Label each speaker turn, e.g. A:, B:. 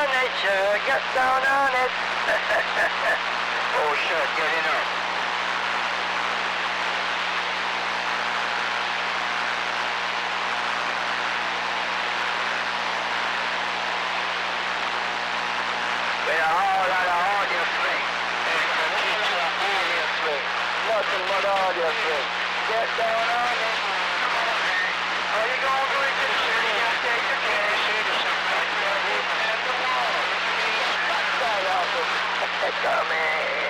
A: Mother Nature, get down on it.
B: Oh shit, get in there. With a whole lot of audio swing.
A: Nothing but audio swing. Get down on it.
B: Are you going to into the city? You'll take your cash.
A: Come in.